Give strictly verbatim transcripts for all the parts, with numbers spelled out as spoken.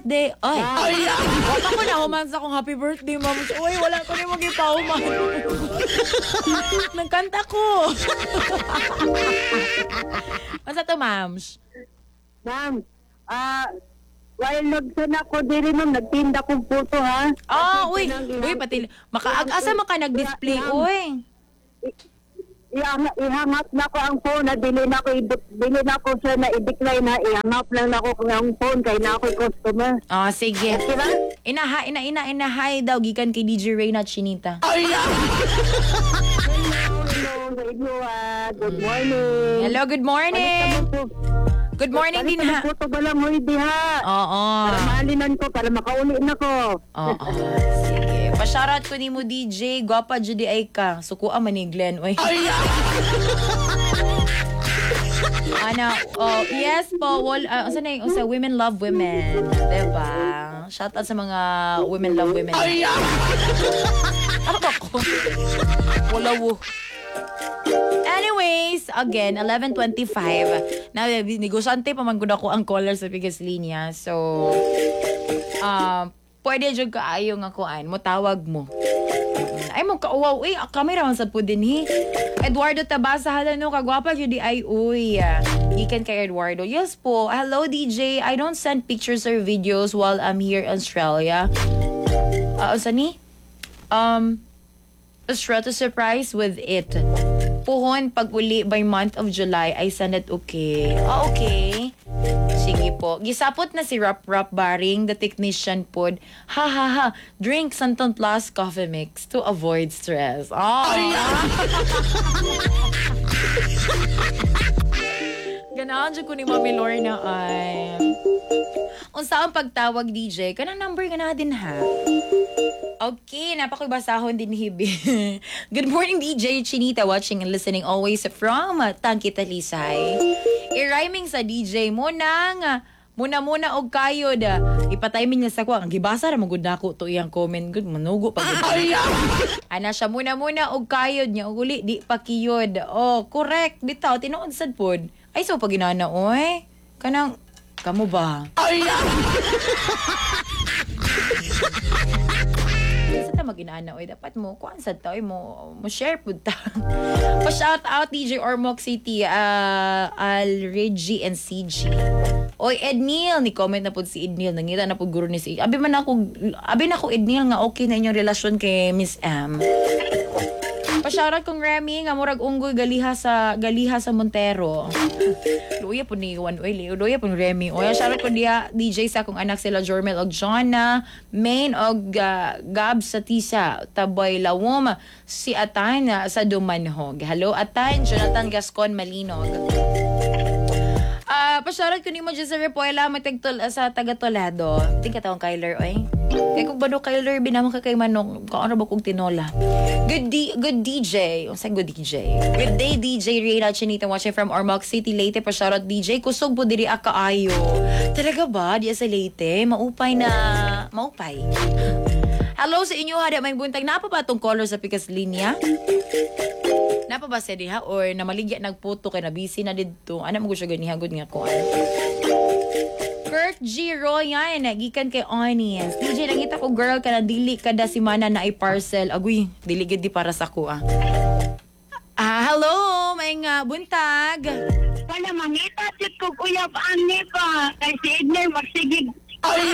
birthday. Ay, ay, wala ko na human sa akong happy birthday, ma'am. Uy, wala ko na mag-ipahuman. Nagkanta ko. Masa to, ma'am? Ma'am, ah, while nagsan ako diri ma'am, nagtinda kong puto ha. Ah, uy. Uy, pati, makaag-asa maka nag-display, uy. Ihang- Ihangap na ko ang phone na dili na ko i- dili na ko siya na i-decline na ihangap lang na ko ang phone kay na ako customer. Ah, sige. Okay ba? Inaha, ina, ina, inahay daw, gikan kay D J Reyna at Chinita. Hello, hello, sa inyo, ah. Good morning. Hello, good morning. Good morning din, ha? Puto ba lang mo diha? Oo. Para maalinan ko, para makauli na ko. Oo. Sige. Pa-shoutout ko ni mo, D J. Gwapa, Judy ay ka. Sukuan man ni Glenn. Uy. Ana, oh, yes po. Wal, uh, saan na yung sa Women Love Women. Diba? Shoutout sa mga Women Love Women. Ako ko. Wala wo. Anyways, again, eleven twenty-five. Na, negosyante pa man gud ako ang caller sa biggest linya. So, um, pwede dyan kaayo nga kuan. Motawag mo. Ay mo kauwaw. Uy, kamera man sa po din hi. Eduardo Tabasa, hala no, kagwapa jud di ay uy. Gikan kay Eduardo. Yes po. Hello D J. I don't send pictures or videos while I'm here in Australia. Uh, saan ni? Um, Australia to surprise with it. Puhon pag uli by month of July I send it okay. Ah, okay. Sige po. Gisapot na si Rap Rap Baring, the technician pod. Ha ha ha. Drink Santon Plus coffee mix to avoid stress. Oh. Ganahan dyan ko ni Mami Lorna ay. Unsa ang pagtawag D J? Kanang number ka na din ha. Okay, napakibasahon din hibi. Good morning, D J Chinita, watching and listening always from uh, Tangki Talisay. I-rhyming sa D J mo nang uh, muna-muna og kayod. Uh, ipataymin niya sa ko. Ang gibasa na magud nako to iyang comment. Good, manugo pa. Ana siya muna-muna og kayod niya. Og uli, di pa kiyod. Oh, correct. Bitaw, tinuod sad pod. Ay, so pag ginana, oy. Kanang, kamo ba? Sa ta mag-inana, oy, dapat mo, kuan sa ta, oy, mo, mo share po ta. Pa-shout out, D J Ormoc City, uh, Al Reggie and C G. Oy, Ednil, ni comment na po si Ednil, nangita na po guro ni si Abi man ako, abi na ako Ednil nga okay na inyong relasyon kay Miss M. Pa-shoutout kong Remy nga murag unggoy galiha sa galiha sa Montero. Luya po ni Juan Oy, luya po ni Remy. Oy, shoutout ko dia D J sa akong anak sila Jormel og Jonna, Main og uh, Gab sa Tisa, Taboy Lawom, si Atan uh, sa Dumanhog. Hello Atan, Jonathan Gascon Malinog. Ah, uh, pa-shoutout ko ni mo dyan sa Repuela, matagtol uh, sa taga Tolado. Tingka tawang Kyler, oy. Kaya kung bano Kyler, binamang ka kay Manong, kung ano ba kong tinola. Good D, good D J. O saan good D J? Good day, D J Reyna Chinita, watching from Ormoc City, Leyte. Pa-shoutout D J, kusog po diri akaayo. Talaga ba? Diya sa Leyte? Maupay na, maupay. Hello sa inyo, hada may buntag. Napa ba itong color sa pikas linya? Napa ba siya diha? Or namaligya nagputo kay na busy na dito? Ano mo siya ganihagod nga ko? Kurt G. Roy yan, nagikan kay Onions. D J, nangita ko girl ka na dili kada si Mana na i-parcel. Agoy, dili gid di para sa ko ah. Ah, hello, may nga buntag. Wala mangita sit ko uyab ani pa kay si Edner magsigig. Ay.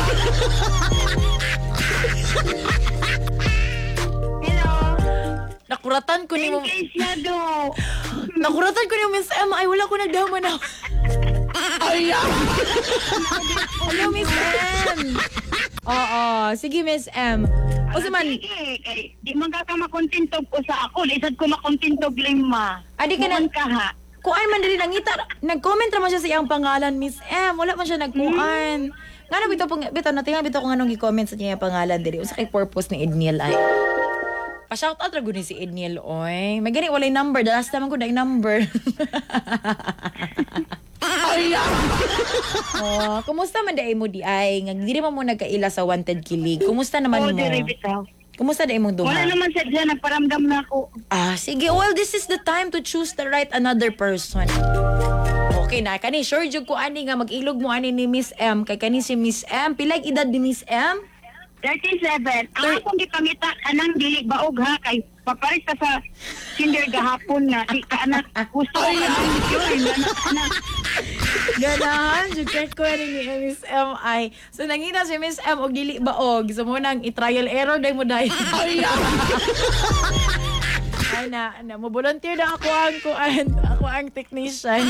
Hello. Nakuratan ko ni mo. Kaysyado. Nakuratan ko ni mo, Miss M. Ay, wala ko nagdaman na. Ay, hello, Miss M. Oo, sige, Miss M. O si man. Sige, kay di man ka makontintog ko sa ako, lisad ko makontintog lima. Adi ka na ka ha. Kuan man diri nangita. Nag-comment naman siya sa iyang pangalan, Miss M. Wala man siya nagkuan. Nga na bitaw pong bitaw na tingnan bitaw kung anong i-comment sa niya pangalan diri. Usa kay purpose ni Edniel ay. Pa-shoutout ra gud ni si Edniel oy. May gani walay number, the last time ko na number. Ay. Oh, kumusta man dai mo di ay? Nga diri man mo nagkaila sa Wanted Kilig. Kumusta naman Oh, mo? diri bitaw. Kumusta dai mo duha? Wala naman sa diyan nagparamdam na ako. Ah, sige. Well, this is the time to choose the right another person. Okay na, kani sure jud ko ani nga mag-ilog mo ani ni Miss M kay kani si Miss M. Pila edad ni Miss M? thirty-seven. Ang Thir- akong gipangita anang dili baog ha kay paparis ka sa kinder gahapon nga di ka anak gusto ko kanang yun anak anak. Ganahan, jud kay ko ani ni Miss M ay. So nangina si Miss M og dili baog. So mo nang i-trial error day mo day. Ay na, na mo volunteer na ako ang kuan, ako ang technician.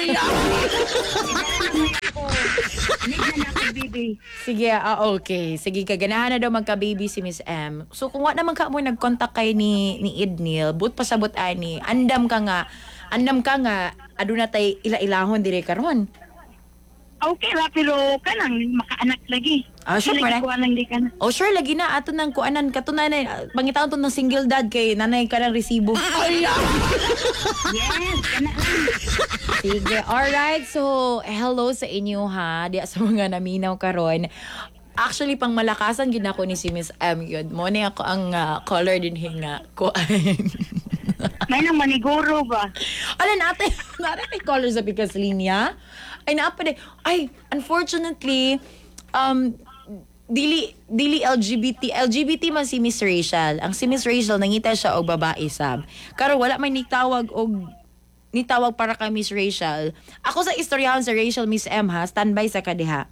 Need na ako bibi. Sige, ah, okay. Sige, kaganahan na daw magka-baby si Miss M. So, kung wa naman ka mo nag-contact kay ni, ni Idnil, but pasabot ani, andam ka nga, andam ka nga, aduna tay ila-ilahon dire karon. Okay ra pero kanang makaanak lagi. Ah, sure, Lagi man. ko anang di ka na. Oh, sure, lagi na. Ato nang kuanan, katunan na, pangitaon to ng single dad kay nanay ka ng resibo. Yes, kana lang. Sige, alright. So, hello sa inyo ha. Di sa mga naminaw karon. Actually, pang malakasan yun ako ni si Miss M yun. Mo ni ako ang uh, color din hinga. Kuan. May nang maniguro ba? Ala natin, natin may color sa Picas Linya. Ay, naapa din. Ay, unfortunately, um, dili dili L G B T L G B T man si Miss Rachel. Ang si Miss Rachel nangita siya og babae sab. Karo wala may nitawag og nitawag para kay Miss Rachel. Ako sa istoryahan sa Rachel Miss M ha, standby sa kadiha.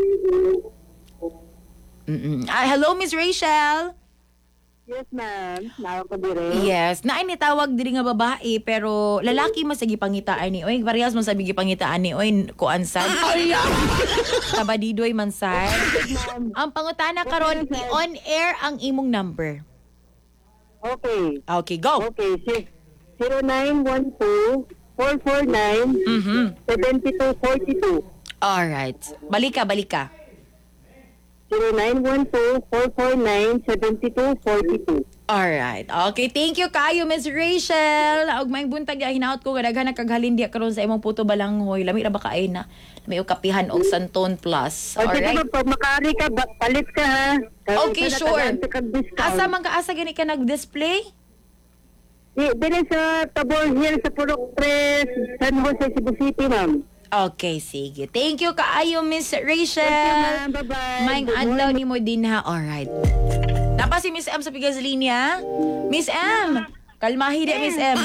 Mm. Ah, hello Miss Rachel. Yes, ma'am. Nawa ko dire. Yes, naay nitawag diri nga babae pero lalaki man sa gipangitaan ni. Oy, parehas man sa gipangitaan ni. Oy, kuan sad. Tabadidoy man sad. Ang pangutana karon i-on air ang imong number. Okay. Okay, go. Okay, si zero nine one two four four nine Mhm. seven two four two. All right. Balika, balika. zero nine one two four four nine seven two four two. Alright. Okay, thank you kayo, Miss Rachel. Og may buntag ya hinaut ko nga daghan kaghalin diya karon sa imong puto balanghoy. Lami ra ba kaay na? May kapihan og Santon Plus. Okay, Alright. diba, pag makari ka, ba- palit ka ha. Kaya Okay, isa na sure. tagaan sa kag-discount. Asa man ka asa gani ka nag-display? Di, dili sa Tabor Hill sa Purok Tres, San Jose, Cebu City, ma'am. Okay, sige. Thank you kaayo, Miss Rachel. Thank you, ma'am. Bye-bye. Maing Good adlaw morning. ni mo din ha. Alright. Napa si Miss M sa Pigas Linya? Miss M! Kalmahi di, Miss M.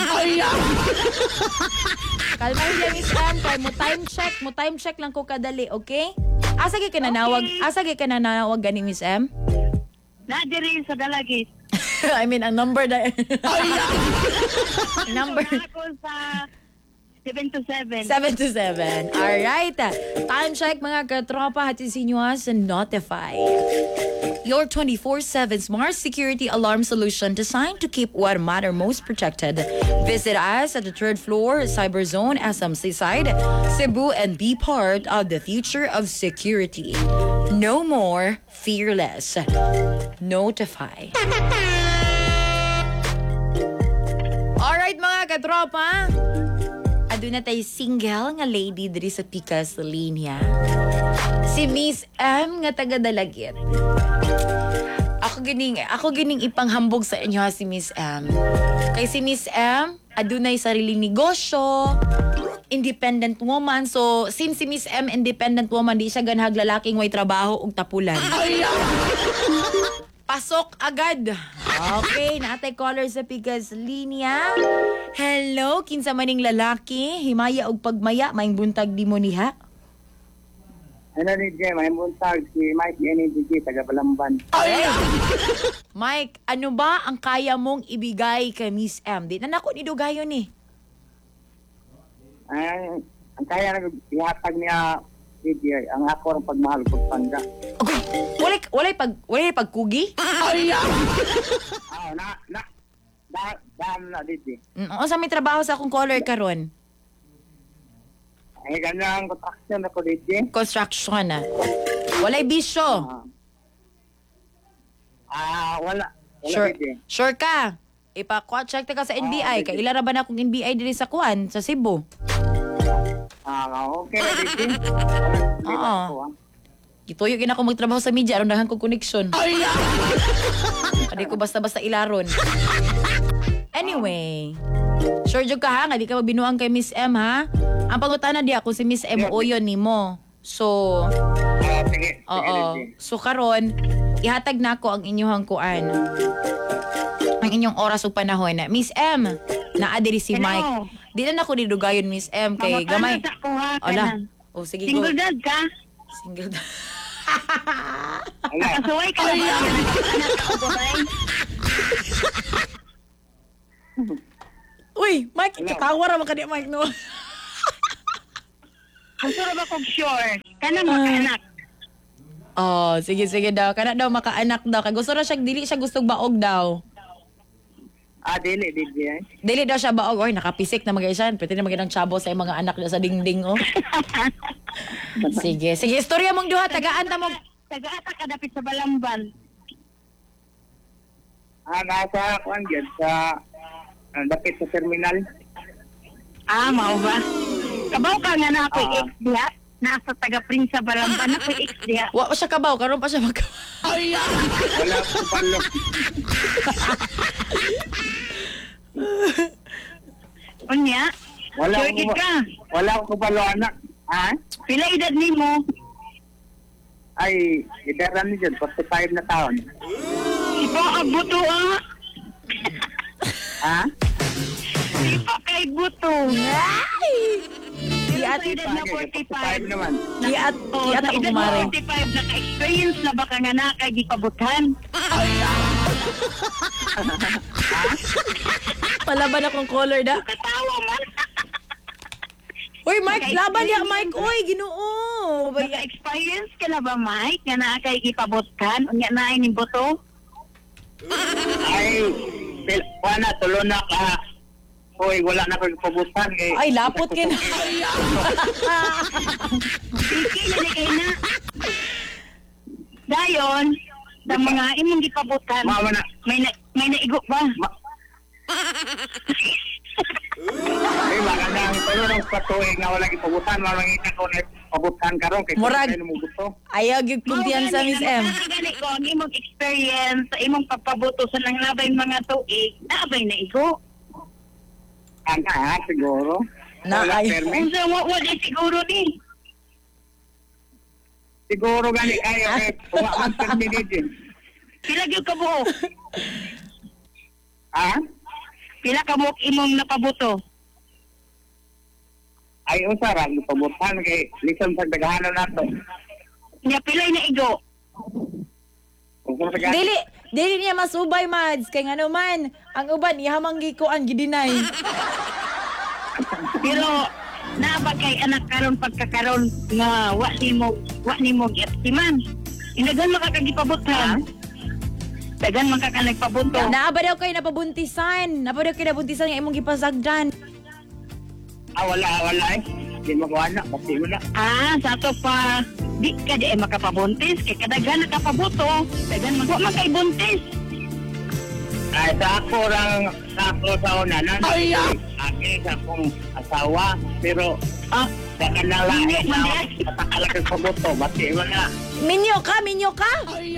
Kalmahi di, Miss M. Kay mo time check. Mo time check lang ko kadali, okay? Asa gi ka nanawag? Asa gi ka nanawag gani, Miss M? Na, diri sa Dalagit. I mean, ang number na... number... Ako sa seven to seven. seven to seven. Alright. Time check mga katropa hati sa inyo ha sa Notify. Your twenty-four seven smart security alarm solution designed to keep what matter most protected. Visit us at the third floor, Cyberzone, S M C side, Cebu, and be part of the future of security. No more fearless. Notify. Alright mga katropa. Aduna tay single nga lady diri sa Picas Linya. Si Miss M nga taga Dalagit. Ako gining ako gining ipanghambog sa inyo ha, si Miss M. Kay si Miss M adunay sariling negosyo, independent woman. So since si Miss M independent woman, di siya ganhag lalaking way trabaho ug tapulan. Pasok agad. Okay, natay caller sa Picas Linya. Hello, kinsa maning lalaki, himaya og pagmaya, maing buntag di mo niha. Hello, D J. May buntag si Mike N D J, taga Balamban. Okay. Mike, ano ba ang kaya mong ibigay kay Miss M? Di na nako ni dugayon ni. Ang, ang kaya na ihatag niya, D J, ang ako ang pagmahal ko pangga. Okay. Walay walay pag walay pagkugi? Ah, na, na, da, daan na, D J. Mm, o sa may trabaho sa akong caller karon. Ay, ganyan ang contraction ako, D J. Construction na. Walay bisyo. Ah, ah, wala. Wala, Sure. D J. Sure ka? Ipa-check check ka sa N B I. Ah, Kay ila ra ba na akong N B I diri sa Kuan, sa Cebu? Ah, okay na, D J. Oo. Gituyo gina ako magtrabaho sa media aron daghan ko connection. Adi ko basta-basta ilaron. Anyway, Sure jud ka ha, nga di ka mabinuang kay Miss M ha. Ang pangutana diya kung si Miss M Yeah. uyon nimo. So, Ah, sige. Sige, oo. D J. So karon, ihatag nako ang inyong kuan. Ang inyong oras ug panahon na. Miss M, naa diri si Hello. Mike. Di na nako nidugayon Miss M kay gamay. Mamutana sa kuha ka Ala. na. Oh, sige go. Single dad ka? Single dad. Ala. Kasuway ka na ba? Anak ka ba? Uy, Mike, katawa ra man kani Mike no. Gusto na ba kong sure? Kana maka-anak. Oh, sige sige daw. Kana daw makaanak daw. Kay gusto ra siya dili siya gustong baog daw. Ah, dili, D J. Dili daw siya baog. Oy, nakapisik na magay siya. Pwede na maging tsabo sa iyong mga anak niya sa dingding oh. Sige, sige. Istorya mong duha tagaan ta mo. Taga-ata ka dapit sa Balamban. Ah, nasa, kuan dyan, sa, ah, dapit sa terminal. Ah, mao ba? Kabaw ka nga na ako'y Ah. ex diha. Nasa taga-prince sa Balamban ako'y ex diha. Wa pa siya kabaw, karon pa siya magkabaw. Wala ko palo. Unya? Wala Sure ko gid ka? Wala ko palo anak. Ha? Pila edad nimo? Ay, idaran ni dyan, forty-five na taon. Ipa ang buto ah. Ha? Ipa kay buto. Kiat, Sa edad na Okay, forty-five. forty-five naman. kiat, Oh, kiat sa ako edad na kumare. forty-five, naka-experience na ba ka nga na kay gipabutan? Palaban akong color da. Katawa man. Uy, Mike, laban niya, Mike. Uy, ginoo. Bay- Naka-experience ka na ba, Mike? Nga na kay gipabutan? Unya na ay ni buto? Ay, sil- wala, tulo na ka. Hoy, wala na ko pabutan. Eh. Ay, lapot ka na. Sige, yun kay na. Dayon, sa mga imong gipabutan, Mama na. may na, may naigo ba? Ma- Ay, baka na ang tulo ng patuloy nga wala ipabutan. Mamangita ko na pabutan karon kay Murag. kung mo gusto. Ayaw yung kumpiyansa, Miss M. Gani ko, ang imong experience, sa imong papabuto sa nanglabay mga tuig, nabay na igo. Ana, ha, siguro. Na, Wala ay. permi. Kung sa wa wala siguro ni. Siguro gani kayo eh. Kung ang permi din. Pila gyud ka buok? Ha? Pila ka buok imong napabuto? Ay, usara, ipabutan kay listen sa daghanan nato. Nya pilay na igo. Kung sa daghanan. Dili, dili niya masubay, Mads. Kay nga naman, ang uban, ihamanggi ko ang gidinay. Pero naaba kay anak karon pagkakaron nga wa nimo wa nimo giatiman. Inagan makakagipabutan. Dagan man ka ka nagpabuto. Naaba daw kayo napabuntisan. Naaba daw kayo nabuntisan nga imong gipasagdan. Ah, wala, wala eh. Hindi mo gawa na, kasi mo na. Ah, sa to pa di ka di ay makapabuntis kay kadagan nakapabuto. Dagan man wa man kay buntis. Ay, sa ako lang, sa ako sa una, na Ay, Aki, sa akong asawa. Pero, Ah, sa kanang lahi Hindi, na, hindi. patakalaki sa buto, bati mo na. Minyo ka, minyo ka.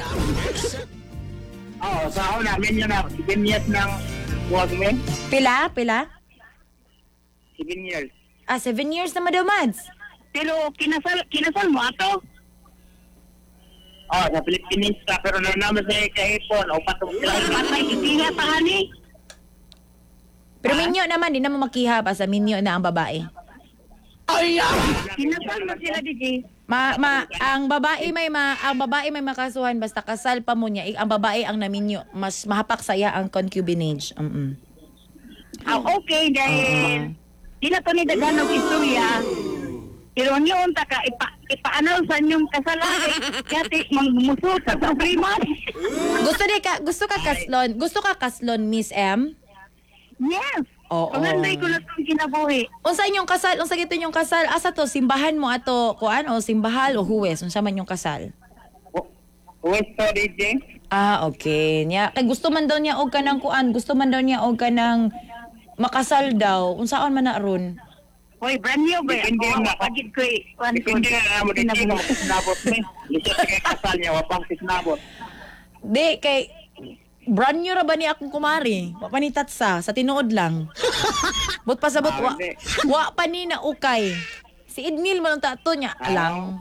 Oo, sa una, minyo na, seven years ng buwag mo. Pila, pila? Seven years. Ah, seven years na daw, Mads. pero kinasal kinasal mo ato. Oh, sa Pilipinas ka, pero na naman sa kahipon, o patong sila. Patay itinga pa ani. Pero minyo naman, di naman makihap sa minyo na ang babae. Kinasal mo sila di. Ma, ma, ang babae may ma, ang babae may makasuhan basta kasal pa mo niya. I- Ang babae ang naminyo, mas mahapak saya ang concubinage. Mm. Ah, okay dahil di na to ni dagan og istorya. Pero niyo unta ka ipa ipa-announce sa inyong kasalan kati mangmusot sa suprema. Gusto di ka, gusto ka kaslon, gusto ka kaslon, Miss M? Yes. Oo. Panganday ko na itong kinabuhi. Unsa inyong kasal, unsa gito inyong kasal? Asa to simbahan mo ato kuan o simbahal o huwes? Unsa man yung kasal? West to, D J. Ah, okay. Nya kay gusto man daw niya og kanang kuan, gusto man daw niya og kanang makasal daw. Unsaon man na ron? Hoy, brand new ba? Depende Ako, na. pagid ko eh. Kuan ko. Hindi na mo, D J, kung sinabot mo. Lisot ka kasal niya, wapang sinabot. Di kay brand new ra ba ni akong kumari? Wa pa ni tatsa, sa tinuod lang. But pasabot, wa, wa pa ni na ukay. Si Ednil mo lang tato niya. Alang.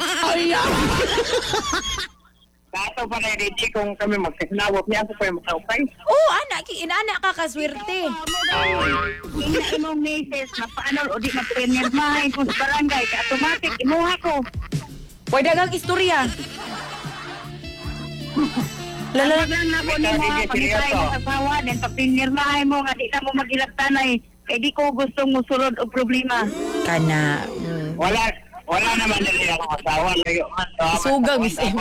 Kato pa na ready kung kami magkasinawap niya ako pa yung makaupay. Oo, anak, inana ka kaswerte. Ina imong misis na paano o di mapinirmahin ko sa barangay ka automatic imuha ko. Pwede kang istorya. Lala, Lang na ko ni mo pagkitay mo sa asawa then pag pinirmahin mo nga di na mo magilagtanay kay di ko gustong musulod o problema. kana. Mm. Wala, wala naman nila akong asawa. Layo man to. Sugang, Miss M.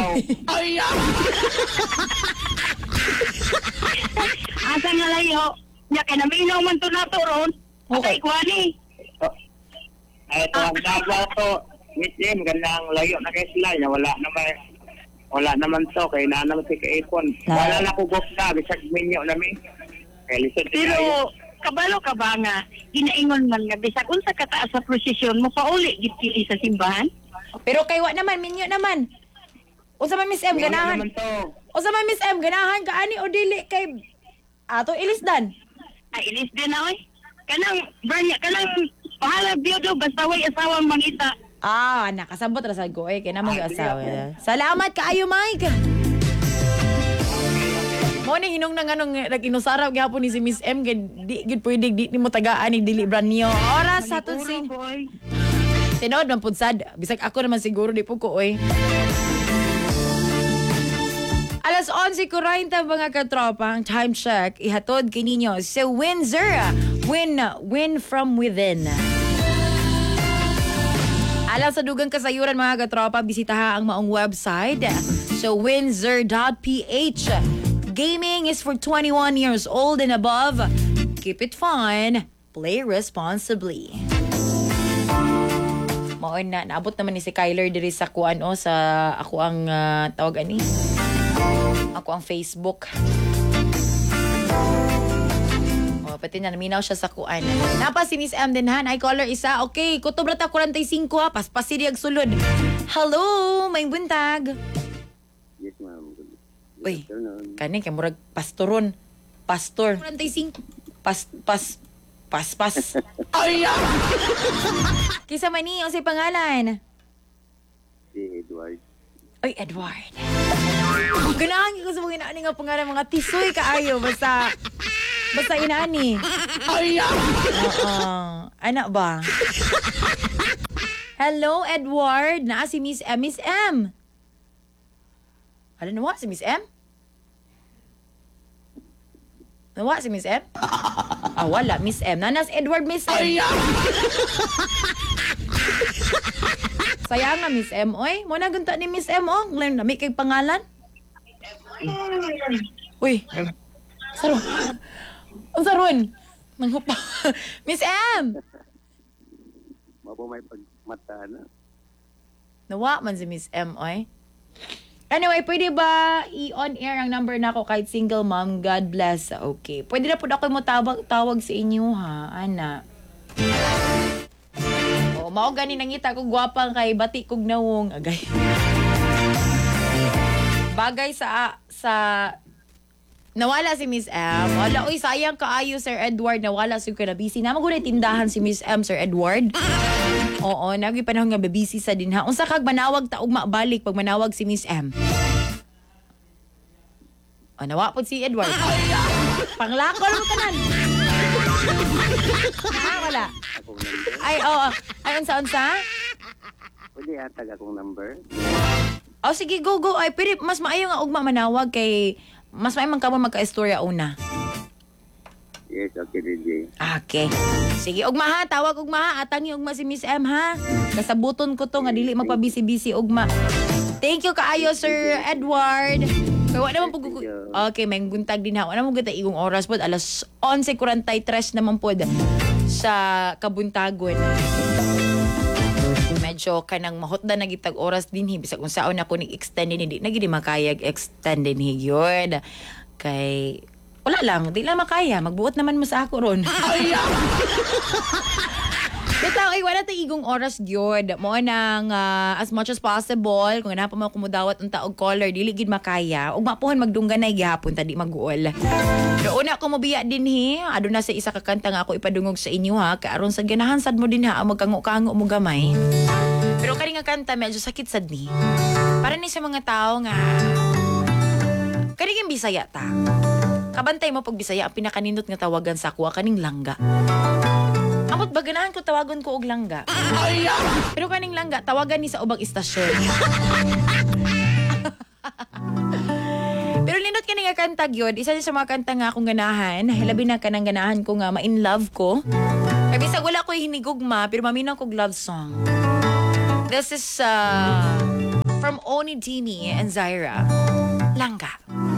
Asa nga layo? Nya kay naminaw man to nato ron. Okay. Okay, kwani. Ay, ito ang Davao to. Miss M, gandang layo na kay sila. Na wala naman, wala naman to. Kaya na naman si Kaipon. Wala na ko gufta. Bisag minyo namin. Kaya lisod si kayo. Pero kabalo ka ba nga ginaingon man nga bisag unsa ka taas sa prosesyon mo pauli gid kini sa simbahan? Pero kay wa naman, minyo naman. Unsa man Miss M, Wala ganahan. naman to. Unsa man Miss M, ganahan ka ani o dili kay ato ilisdan. Ay ilis din na oy. Kanang branya kanang pahala biyudo basta way asawang mangita. Ah, nakasabot ra sad ko eh kay namang asawa. Salamat kaayo, Mike. Mo ni hinung nang anong nag-inusaraw gyapon ni si Miss M kay di gid pwede di ni mo tagaan ni dili brand new. Oras sa tun sin. Boy. Tinood man pud sad. Bisag ako naman siguro di po ko oy. Alas onse forty mga katropa, ang time check, ihatod kay ninyo sa Windsor. Win, win from within. Alang sa dugang kasayuran mga katropa, bisitaha ang maong website sa windsor dot p h. Gaming is for twenty-one years old and above. Keep it fun. Play responsibly. Maoy na, naabot naman ni si Kyler diri sa kuan o sa ako ang uh, tawag ani. Ako ang Facebook. O, pati na naminaw siya sa kuan. Napa si Miss M din han. Ay caller isa. Okay, kutob rata forty-five ha. Paspasi diyag sulod. Hello, may buntag. Yes, ma'am. Uy, kani kay murag pastoron. Pastor. forty-five. Pas pas pas pas. Ay. Kisa man ni ang si pangalan. Si Edward. Oy, Edward. Ganahan ko sa mga inaani nga pangalan mga tisoy kaayo basta basta inaani. Ay. Oo. Ana ba? Hello, Edward. Naa si Miss M. Miss M. Ano nawa si Miss M? Nawa si Miss M? Ah, wala. Miss M. Nanas Edward, Miss M. Sayang nga, Miss M. Oy, mo na gunta ni Miss M, oh. Ngayon, nami kay pangalan. Uy. Saro. Ang saron. Manghupa. Miss M! Mapo may pagmata na. Nawa man si Miss M, oy. Anyway, pwede ba i-on air ang number na ako kahit single mom? God bless. Okay. Pwede na po ako mo tawag, tawag sa inyo, ha? Ana. O, mao gani nangita ko gwapang kay bati kog nawong. Agay. Bagay sa, sa, nawala si Miss M. Wala, uy, sayang kaayo, Sir Edward. Nawala si ko na busy. Naman ko na tindahan si Miss M, Sir Edward. Oo, nagay panahon nga babisi sa din ha. Unsa kag manawag ta og mabalik pag manawag si Miss M. O, nawa po si Edward. Panglakol mo tanan. Ha, wala. Akong number. Ay, oo. Ay, unsa, unsa? Pwede atag akong number. O, sige, go, go. Ay, pero mas maayo nga ugma manawag kay mas maayo man ka mo magka-istorya una. Yes, okay, D J. Okay. Sige, ugma ha. Tawag ugma ha. Atangi ugma si Miss M ha. Kasabuton ko to nga dili magpabisi-bisi ugma. Thank you kaayo, Sir Edward. Kaya wala naman po... Okay, may guntag din ha. Wala naman guntag igong oras po. Alas onse forty-three naman po sa kabuntagon. Medyo kanang mahotda na gitag oras din hi. Bisa kung saan ako ni-extend din. Hindi na gini makayag extend din hi. Yun. Kay... Wala lang, di lang makaya. Magbuot naman mo sa ako ron. Bitaw, ay wala tayo igong oras gyud. Mo nang ah, as much as possible, kung napa mo kumudawat ang taog caller, dili gid makaya. Ug mapuhan magdungganay gihapon tadi maguol. Pero una ko mobiya din hi, aduna sa isa ka kanta nga ako ipadungog sa inyo ha, kay aron sa ganahan sad mo din ha, magkango-kango mo gamay. Pero kani nga kanta medyo sakit sad ni. Para ni sa mga tao nga kani yung Bisaya ta. Kabantay mo pag Bisaya ang pinakanindot nga tawagan sa ako kaning langga. Amot ba ganahan ko tawagon ko og langga? Pero kaning langga tawagan ni sa ubang istasyon. Pero lindot ka nga kanta gyud, isa din sa mga kanta nga akong ganahan, labi na kanang ganahan ko nga ma-in love ko. Kaya bisag wala ko hinigugma, pero maminaw kog love song. This is uh, from Oni Dini and Zaira. Langga.